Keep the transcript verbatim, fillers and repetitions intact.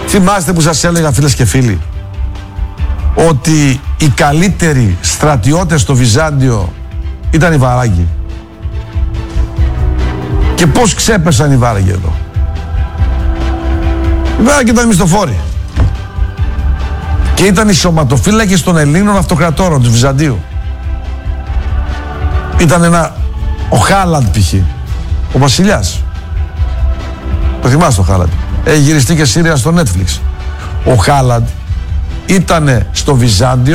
Θυμάστε που σας έλεγα, φίλες και φίλοι, ότι οι καλύτεροι στρατιώτες στο Βυζάντιο ήταν οι Βαράγγοι. Και πώς ξέπεσαν οι Βάραγγοι εδώ? Οι Βάραγγοι ήταν μισθοφόροι. Και ήταν οι σωματοφύλακες των Ελλήνων αυτοκρατόρων του Βυζαντίου. Ήταν ένα... Ο Χάλαντ π.χ. ο βασιλιάς. Το θυμάστε ο Χάλαντ? Έχει γυριστεί και σύρια στο Netflix. Ο Χάλαντ ήτανε στο Βυζάντιο